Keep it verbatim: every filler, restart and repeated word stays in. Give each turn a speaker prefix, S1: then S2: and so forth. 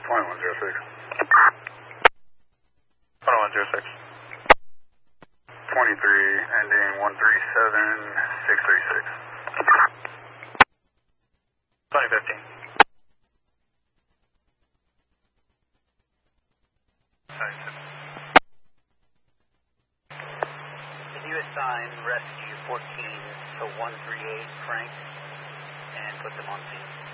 S1: twenty-one zero six.
S2: twenty-one zero six.
S1: twenty-three, ending one three seven six three six.
S2: twenty fifteen.
S3: Can you assign rescue fourteen to one three eight Frank and put them on scene?